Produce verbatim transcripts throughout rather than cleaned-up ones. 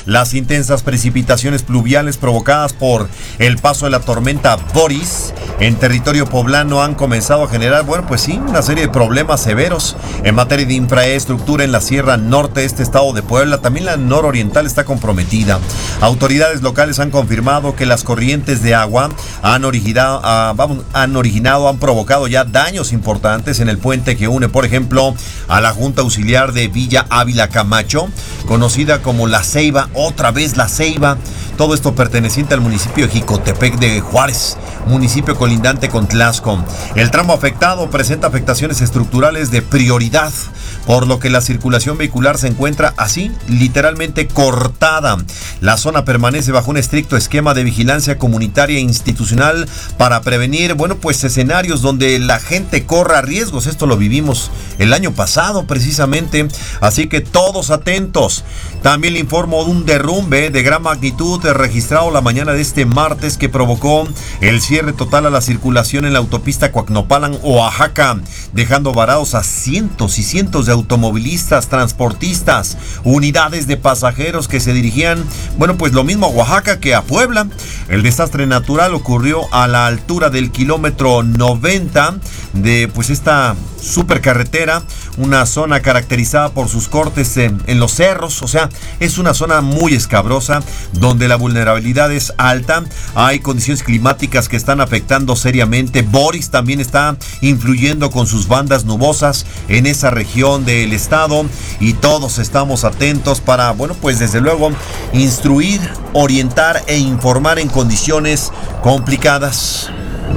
Las intensas precipitaciones pluviales provocadas por el paso de la tormenta Boris en territorio poblano han comenzado a generar, bueno, pues sí, una serie de problemas severos en materia de infraestructura en la Sierra Norte de este estado de Puebla. También la nororiental está comprometida. Autoridades locales han confirmado que las corrientes de agua han originado, uh, vamos, han originado, han provocado ya daños importantes en el puente que une, por ejemplo, a la Junta Auxiliar de Villa Ávila Camacho, conocida como La Ceiba, otra vez La Ceiba. Todo esto perteneciente al municipio de Jicotepec de Juárez, municipio colindante con Tlaxco. El tramo afectado presenta afectaciones estructurales de prioridad, por lo que la circulación vehicular se encuentra así, literalmente cortada. La zona permanece bajo un estricto esquema de vigilancia comunitaria e institucional para prevenir, bueno, pues escenarios donde la gente corra riesgos. Esto lo vivimos el año pasado precisamente, así que todos atentos. También le informo de un derrumbe de gran magnitud registrado la mañana de este martes que provocó el cierre total a la circulación en la autopista Coacnopalan, Oaxaca, dejando varados a cientos y cientos de automovilistas, transportistas, unidades de pasajeros que se dirigían, bueno, pues lo mismo a Oaxaca que a Puebla. El desastre natural ocurrió a la altura del kilómetro noventa de pues esta supercarretera, una zona caracterizada por sus cortes en, en los cerros. O sea, es una zona muy escabrosa donde la vulnerabilidad es alta. Hay condiciones climáticas que están afectando seriamente. Boris también está influyendo con sus bandas nubosas en esa región del estado y todos estamos atentos para, bueno, pues desde luego instruir, orientar e informar en condiciones complicadas.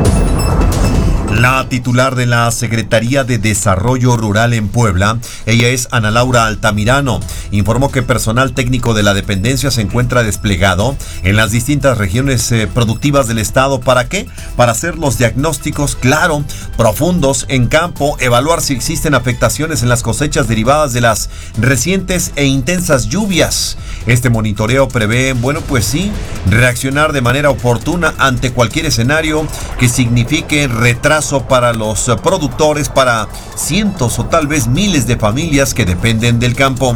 La titular de la Secretaría de Desarrollo Rural en Puebla, ella es Ana Laura Altamirano, informó que personal técnico de la dependencia se encuentra desplegado en las distintas regiones eh, productivas del estado. ¿Para qué? Para hacer los diagnósticos, claro, profundos en campo, evaluar si existen afectaciones en las cosechas derivadas de las recientes e intensas lluvias. Este monitoreo prevé, bueno, pues sí, reaccionar de manera oportuna ante cualquier escenario que signifique retraso para los productores, para cientos o tal vez miles de familias que dependen del campo.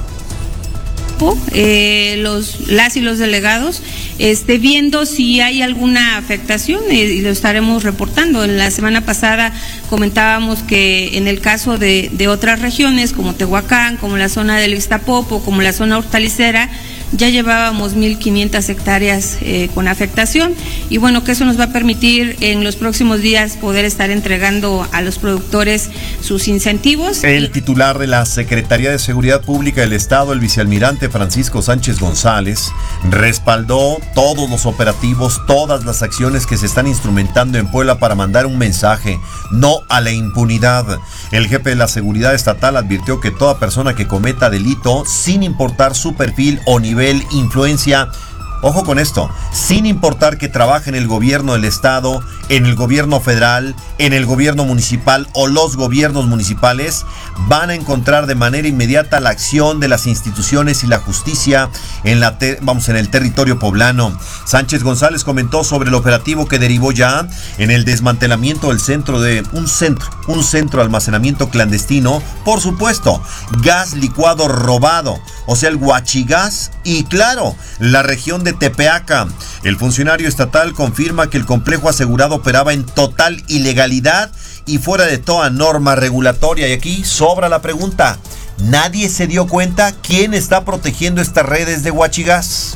Eh, los, las y los delegados este, viendo si hay alguna afectación eh, y lo estaremos reportando. En la semana pasada comentábamos que en el caso de, de otras regiones como Tehuacán, como la zona del Ixtapopo, como la zona hortalicera, ya llevábamos mil quinientas hectáreas eh, con afectación y bueno, que eso nos va a permitir en los próximos días poder estar entregando a los productores sus incentivos. El titular de la Secretaría de Seguridad Pública del Estado, el vicealmirante Francisco Sánchez González, respaldó todos los operativos, todas las acciones que se están instrumentando en Puebla para mandar un mensaje, no a la impunidad. El jefe de la Seguridad Estatal advirtió que toda persona que cometa delito, sin importar su perfil o nivel influencia, ojo con esto, sin importar que trabaje en el gobierno del estado, en el gobierno federal, en el gobierno municipal o los gobiernos municipales, van a encontrar de manera inmediata la acción de las instituciones y la justicia en la te- vamos en el territorio poblano. Sánchez González comentó sobre el operativo que derivó ya en el desmantelamiento del centro de un centro, un centro de almacenamiento clandestino, por supuesto, gas licuado robado, o sea, el huachigás, y claro, la región de Tepeaca. El funcionario estatal confirma que el complejo asegurado operaba en total ilegalidad y fuera de toda norma regulatoria. Y aquí sobra la pregunta: ¿nadie se dio cuenta quién está protegiendo estas redes de huachigás?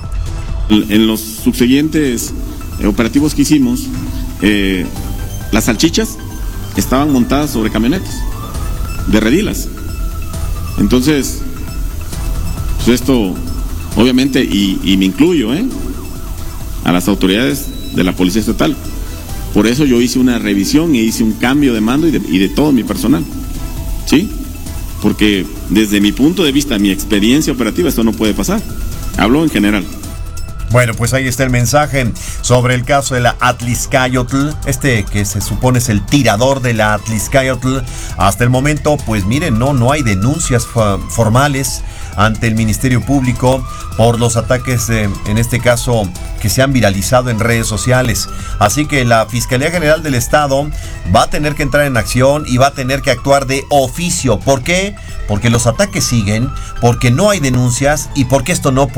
En los subsiguientes operativos que hicimos, eh, las salchichas estaban montadas sobre camionetas de redilas. Entonces, pues esto, obviamente, y, y me incluyo, ¿eh? a las autoridades de la Policía Estatal. Por eso yo hice una revisión e hice un cambio de mando y de, y de todo mi personal, ¿sí? Porque desde mi punto de vista, mi experiencia operativa, esto no puede pasar. Hablo en general. Bueno, pues ahí está el mensaje sobre el caso de la Atlixcayotl, este que se supone es el tirador de la Atlixcayotl. Hasta el momento, pues miren, no, no hay denuncias formales ante el Ministerio Público por los ataques, eh, en este caso, que se han viralizado en redes sociales. Así que la Fiscalía General del Estado va a tener que entrar en acción y va a tener que actuar de oficio. ¿Por qué? Porque los ataques siguen, porque no hay denuncias y porque esto no puede